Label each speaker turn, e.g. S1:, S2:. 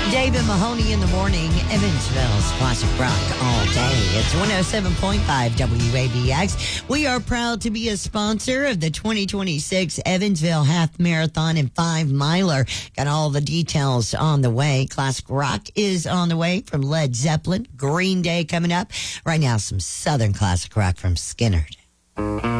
S1: David Mahoney in the morning, Evansville's classic rock all day. It's 107.5 WABX. We are proud to be a sponsor of the 2026 Evansville Half Marathon and 5 Miler. Got all the details on the way. Classic rock is on the way from Led Zeppelin. Green Day coming up. Right now, some Southern classic rock from Skynyrd.